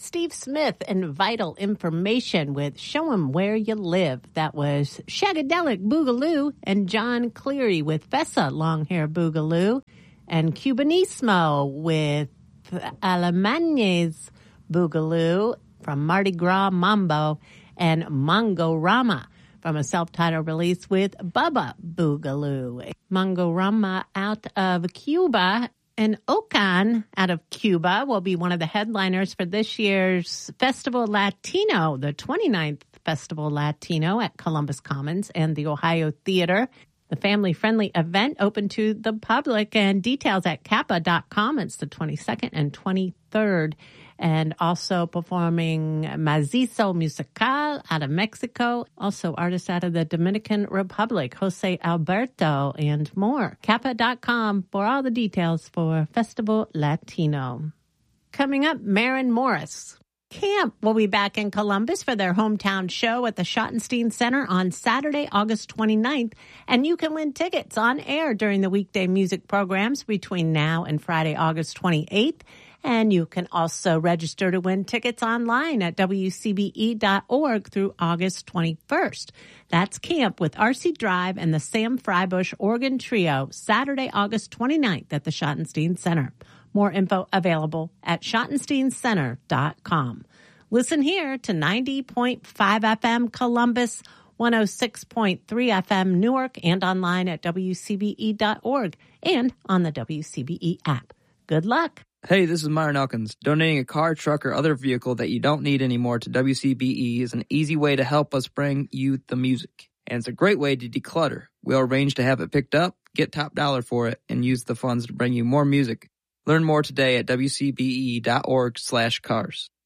Steve Smith and Vital Information with Show 'Em Where You Live. That was Shagadelic Boogaloo and John Cleary with Vessa Long Hair Boogaloo and Cubanismo with Alemanes Boogaloo from Mardi Gras Mambo and Mongo Rama from a self-titled release with Bubba Boogaloo. Mongo Rama out of Cuba. And Okan out of Cuba will be one of the headliners for this year's Festival Latino, the 29th Festival Latino at Columbus Commons and the Ohio Theater. The family-friendly event open to the public, and details at kappa.com. It's the 22nd and 23rd. And also performing Macizo Musical out of Mexico. Also artists out of the Dominican Republic, Jose Alberto, and more. Kappa.com for all the details for Festival Latino. Coming up, Maren Morris. Camp will be back in Columbus for their hometown show at the Schottenstein Center on Saturday, August 29th, and you can win tickets on air during the weekday music programs between now and Friday, August 28th. And you can also register to win tickets online at WCBE.org through August 21st. That's Camp with R.C. Drive and the Sam Freibush Organ Trio, Saturday, August 29th at the Schottenstein Center. More info available at schottensteincenter.com. Listen here to 90.5 FM Columbus, 106.3 FM Newark, and online at WCBE.org and on the WCBE app. Good luck. Hey, this is Myron Elkins. Donating a car, truck, or other vehicle that you don't need anymore to WCBE is an easy way to help us bring you the music. And it's a great way to declutter. We'll arrange to have it picked up, get top dollar for it, and use the funds to bring you more music. Learn more today at WCBE.org/cars.